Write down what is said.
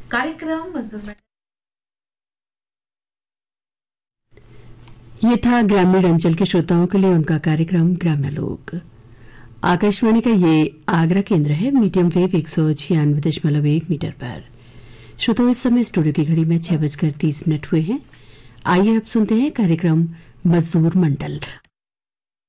कार्यक्रम मजदूर मंडल। ये था ग्रामीण अंचल के श्रोताओं के लिए उनका कार्यक्रम ग्राम्य लोक। आकाशवाणी का ये आगरा केंद्र है, मीडियम वेव 196.1 मीटर पर। श्रोताओं, इस समय स्टूडियो की घड़ी में 6:30 हुए हैं। आइए अब सुनते हैं कार्यक्रम मजदूर मंडल।